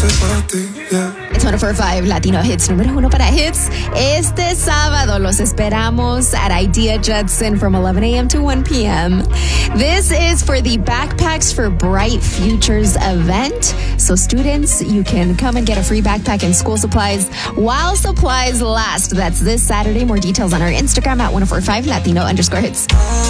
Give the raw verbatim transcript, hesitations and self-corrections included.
It's one oh four point five Latino Hits, número uno para hits. Este sábado los esperamos at Idea Judson from eleven a.m. to one p.m. This is for the Backpacks for Bright Futures event. So students, you can come and get a free backpack and school supplies while supplies last. That's this Saturday. More details on our Instagram at one oh four point five Latino underscore hits.